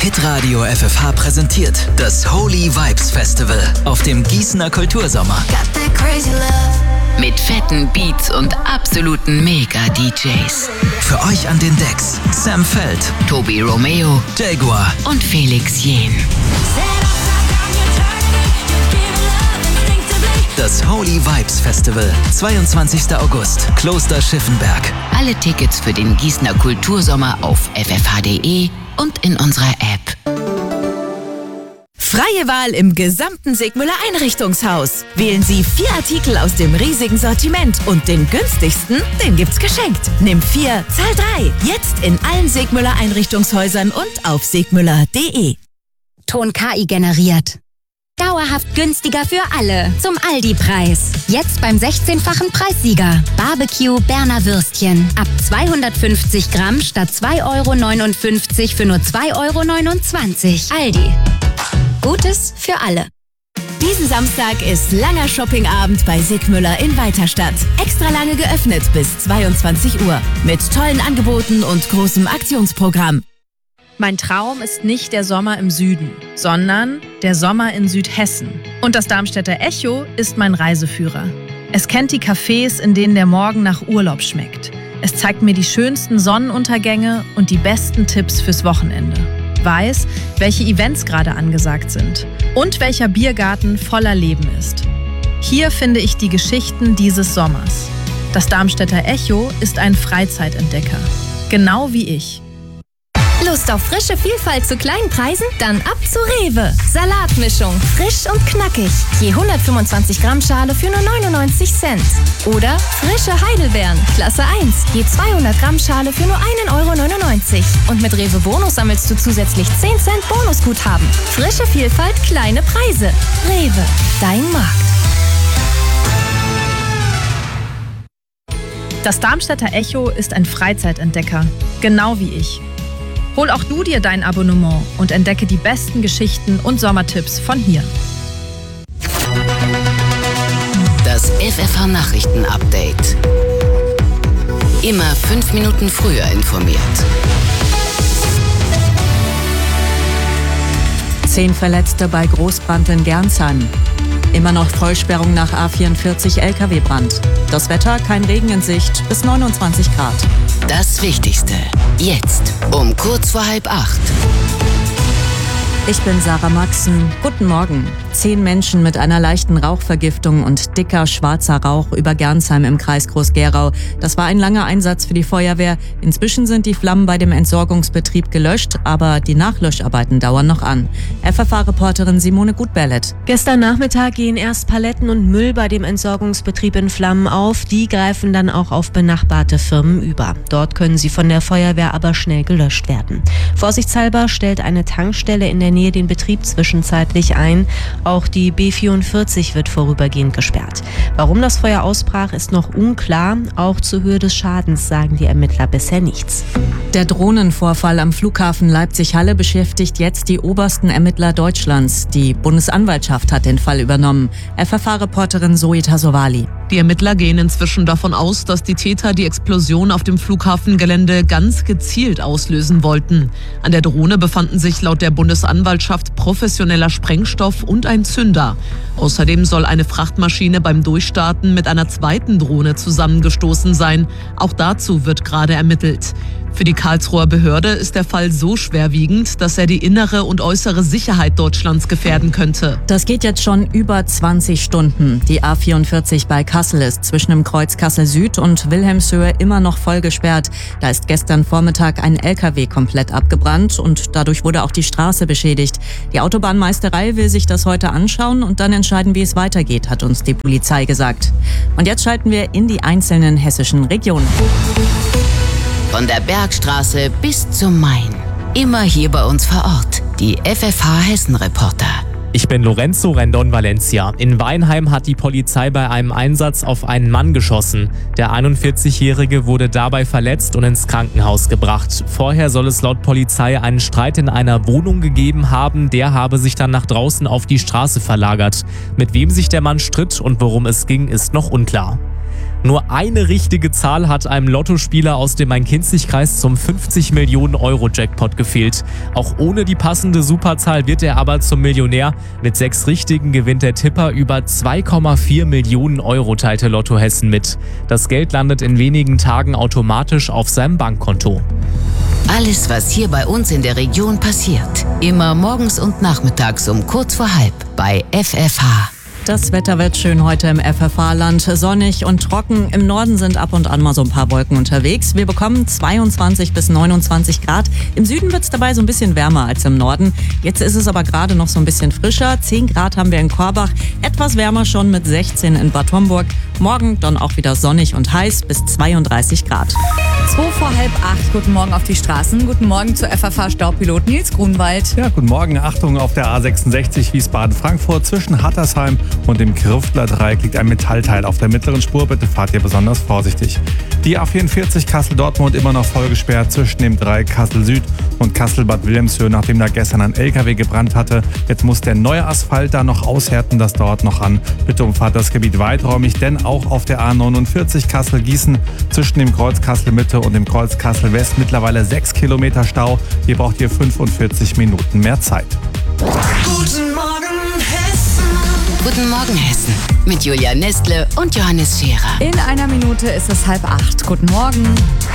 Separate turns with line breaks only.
Hitradio FFH präsentiert das Holy Vibes Festival auf dem Gießener Kultursommer.
Mit fetten Beats und absoluten Mega-DJs.
Für euch an den Decks Sam Feld,
Tobi Romeo,
Jaguar
und Felix Jähn.
Das Holy Vibes Festival, 22. August, Kloster Schiffenberg.
Alle Tickets für den Gießener Kultursommer auf ffh.de und in unserer App.
Freie Wahl im gesamten Sigmüller Einrichtungshaus. Wählen Sie 4 Artikel aus dem riesigen Sortiment und den günstigsten, den gibt's geschenkt. Nimm 4, zahl 3. Jetzt in allen Sigmüller Einrichtungshäusern und auf sigmüller.de.
Ton KI generiert. Dauerhaft günstiger für alle. Zum Aldi-Preis. Jetzt beim 16-fachen Preissieger. Barbecue Berner Würstchen. Ab 250 Gramm statt 2,59 € für nur 2,29 €. Aldi. Gutes für alle.
Diesen Samstag ist langer Shoppingabend bei Sigmüller in Weiterstadt. Extra lange geöffnet bis 22 Uhr. Mit tollen Angeboten und großem Aktionsprogramm.
Mein Traum ist nicht der Sommer im Süden, sondern der Sommer in Südhessen. Und das Darmstädter Echo ist mein Reiseführer. Es kennt die Cafés, in denen der Morgen nach Urlaub schmeckt. Es zeigt mir die schönsten Sonnenuntergänge und die besten Tipps fürs Wochenende. Weiß, welche Events gerade angesagt sind und welcher Biergarten voller Leben ist. Hier finde ich die Geschichten dieses Sommers. Das Darmstädter Echo ist ein Freizeitentdecker. Genau wie ich.
Lust auf frische Vielfalt zu kleinen Preisen? Dann ab zu Rewe. Salatmischung, frisch und knackig. Je 125 Gramm Schale für nur 99 Cent. Oder frische Heidelbeeren, Klasse 1. Je 200 Gramm Schale für nur 1,99 €. Und mit Rewe Bonus sammelst du zusätzlich 10 Cent Bonusguthaben. Frische Vielfalt, kleine Preise. Rewe, dein Markt.
Das Darmstädter Echo ist ein Freizeitentdecker. Genau wie ich. Hol auch du dir dein Abonnement und entdecke die besten Geschichten und Sommertipps von hier.
Das FFH Nachrichten-Update. Immer 5 Minuten früher informiert.
10 Verletzte bei Großbrand in Gernsheim. Immer noch Vollsperrung nach A44 LKW-Brand. Das Wetter, kein Regen in Sicht, bis 29 Grad.
Das Wichtigste. Jetzt um kurz vor 7:30.
Ich bin Sarah Maxen. Guten Morgen. 10 Menschen mit einer leichten Rauchvergiftung und dicker schwarzer Rauch über Gernsheim im Kreis Groß-Gerau. Das war ein langer Einsatz für die Feuerwehr. Inzwischen sind die Flammen bei dem Entsorgungsbetrieb gelöscht, aber die Nachlöscharbeiten dauern noch an. FFH-Reporterin Simone Gutberlet.
Gestern Nachmittag gehen erst Paletten und Müll bei dem Entsorgungsbetrieb in Flammen auf. Die greifen dann auch auf benachbarte Firmen über. Dort können sie von der Feuerwehr aber schnell gelöscht werden. Vorsichtshalber stellt eine Tankstelle in der Nähe den Betrieb zwischenzeitlich ein. Auch die B44 wird vorübergehend gesperrt. Warum das Feuer ausbrach, ist noch unklar. Auch zur Höhe des Schadens sagen die Ermittler bisher nichts.
Der Drohnenvorfall am Flughafen Leipzig-Halle beschäftigt jetzt die obersten Ermittler Deutschlands. Die Bundesanwaltschaft hat den Fall übernommen. FFH-Reporterin Zoe Tasovali.
Die Ermittler gehen inzwischen davon aus, dass die Täter die Explosion auf dem Flughafengelände ganz gezielt auslösen wollten. An der Drohne befanden sich laut der Bundesanwaltschaft professioneller Sprengstoff und ein Zünder. Außerdem soll eine Frachtmaschine beim Durchstarten mit einer zweiten Drohne zusammengestoßen sein. Auch dazu wird gerade ermittelt. Für die Karlsruher Behörde ist der Fall so schwerwiegend, dass er die innere und äußere Sicherheit Deutschlands gefährden könnte.
Das geht jetzt schon über 20 Stunden. Die A44 bei Kassel ist zwischen dem Kreuz Kassel Süd und Wilhelmshöhe immer noch voll gesperrt. Da ist gestern Vormittag ein LKW komplett abgebrannt und dadurch wurde auch die Straße beschädigt. Die Autobahnmeisterei will sich das heute anschauen und dann entscheiden, wie es weitergeht, hat uns die Polizei gesagt. Und jetzt schalten wir in die einzelnen hessischen Regionen.
Von der Bergstraße bis zum Main. Immer hier bei uns vor Ort. Die FFH Hessen-Reporter.
Ich bin Lorenzo Rendon Valencia. In Weinheim hat die Polizei bei einem Einsatz auf einen Mann geschossen. Der 41-Jährige wurde dabei verletzt und ins Krankenhaus gebracht. Vorher soll es laut Polizei einen Streit in einer Wohnung gegeben haben. Der habe sich dann nach draußen auf die Straße verlagert. Mit wem sich der Mann stritt und worum es ging, ist noch unklar. Nur eine richtige Zahl hat einem Lottospieler aus dem Main-Kinzig-Kreis zum 50 Millionen Euro Jackpot gefehlt. Auch ohne die passende Superzahl wird er aber zum Millionär. Mit 6 Richtigen gewinnt der Tipper über 2,4 Millionen Euro, teilte Lotto Hessen mit. Das Geld landet in wenigen Tagen automatisch auf seinem Bankkonto.
Alles, was hier bei uns in der Region passiert. Immer morgens und nachmittags um kurz vor halb bei FFH.
Das Wetter wird schön heute im FFH-Land. Sonnig und trocken. Im Norden sind ab und an mal so ein paar Wolken unterwegs. Wir bekommen 22 bis 29 Grad. Im Süden wird es dabei so ein bisschen wärmer als im Norden. Jetzt ist es aber gerade noch so ein bisschen frischer. 10 Grad haben wir in Korbach. Etwas wärmer schon mit 16 in Bad Homburg. Morgen dann auch wieder sonnig und heiß bis 32 Grad.
7:45. Guten Morgen auf die Straßen. Guten Morgen zur FFH-Staubpilot Nils Grunwald.
Ja, guten Morgen. Achtung, auf der A66 Wiesbaden-Frankfurt zwischen Hattersheim und dem Kirftler-Dreieck liegt ein Metallteil auf der mittleren Spur. Bitte fahrt ihr besonders vorsichtig. Die A44 Kassel-Dortmund immer noch voll gesperrt zwischen dem Dreieck Kassel-Süd und Kassel-Bad Wilhelmshöhe, nachdem da gestern ein LKW gebrannt hatte. Jetzt muss der neue Asphalt da noch aushärten. Das dauert noch an. Bitte umfahrt das Gebiet weiträumig, denn auch auf der A49 Kassel-Gießen zwischen dem Kreuz Kassel-Mitte und dem Kreuz Kassel-West mittlerweile 6 Kilometer Stau. Ihr braucht hier 45 Minuten mehr Zeit.
Guten Morgen, Hessen.
Guten Morgen, Hessen. Mit Julia Nestle und Johannes Scherer.
In einer Minute ist es 7:30. Guten Morgen.